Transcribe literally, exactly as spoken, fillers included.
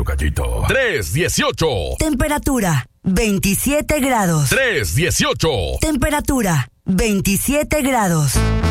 tocallito. tres dieciocho. Temperatura veintisiete grados. tres dieciocho. Temperatura veintisiete grados.